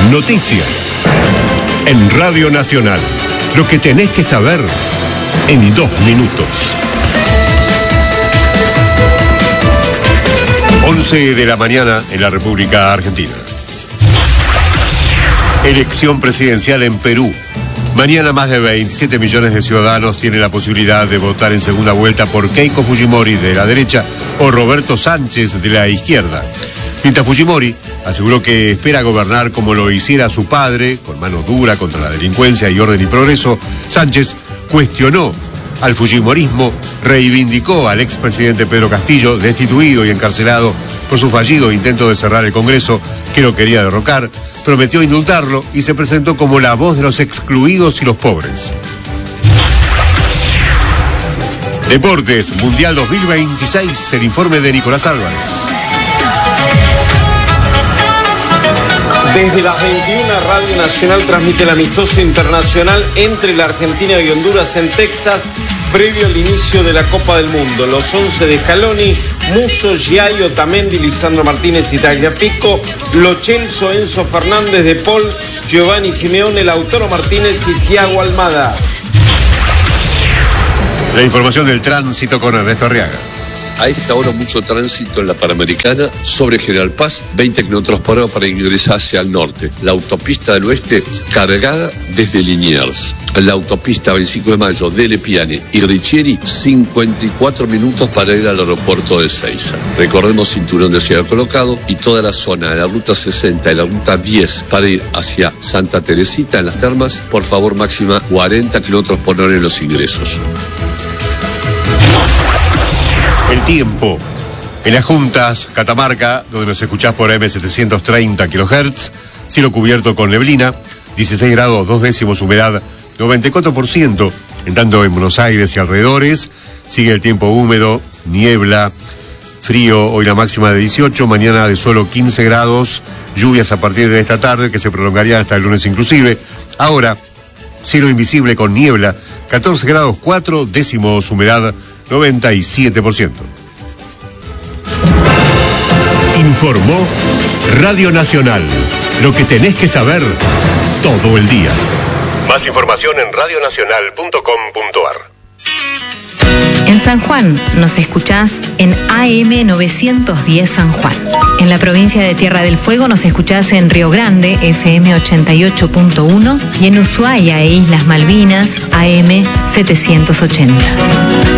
Noticias. En Radio Nacional. Lo que tenés que saber en 2 minutos. 11 de la mañana en la República Argentina. Elección presidencial en Perú. Mañana más de 27 millones de ciudadanos tienen la posibilidad de votar en segunda vuelta por Keiko Fujimori de la derecha o Roberto Sánchez de la izquierda. Mientras Fujimori aseguró que espera gobernar como lo hiciera su padre, con mano dura contra la delincuencia y orden y progreso, Sánchez cuestionó al fujimorismo, reivindicó al expresidente Pedro Castillo, destituido y encarcelado por su fallido intento de cerrar el Congreso que lo quería derrocar, prometió indultarlo y se presentó como la voz de los excluidos y los pobres. Deportes, Mundial 2026, el informe de Nicolás Álvarez. Desde las 21, Radio Nacional transmite el amistoso internacional entre la Argentina y Honduras en Texas, previo al inicio de la Copa del Mundo. Los 11 de Scaloni: Musso, Giai, Otamendi, Lisandro Martínez y Tagliafico, Lo Celso, Enzo Fernández, De Paul, Giovanni Simeone, Lautaro Martínez y Thiago Almada. La información del tránsito con Ernesto Arriaga. A esta hora mucho tránsito en la Panamericana sobre General Paz, 20 km/h para ingresar hacia el norte. La autopista del oeste cargada desde Liniers. La autopista 25 de Mayo de Lepiane y Richieri, 54 minutos para ir al aeropuerto de Ezeiza. Recordemos cinturón de ciudad colocado y toda la zona de la ruta 60 y la ruta 10 para ir hacia Santa Teresita en las termas, por favor máxima 40 km/h en los ingresos. El tiempo. En las Juntas, Catamarca, donde nos escuchás por AM730 kHz, cielo cubierto con neblina, 16 grados 2 décimos, humedad 94%. En tanto, en Buenos Aires y alrededores, sigue el tiempo húmedo, niebla, frío, hoy la máxima de 18, mañana de solo 15 grados, lluvias a partir de esta tarde, que se prolongaría hasta el lunes inclusive. Ahora, cielo invisible con niebla, 14 grados 4 décimos, humedad 97%. Informó Radio Nacional. Lo que tenés que saber todo el día. Más información en radionacional.com.ar. En San Juan nos escuchás en AM 910 San Juan. En la provincia de Tierra del Fuego nos escuchás en Río Grande, FM 88.1, y en Ushuaia e Islas Malvinas, AM 780.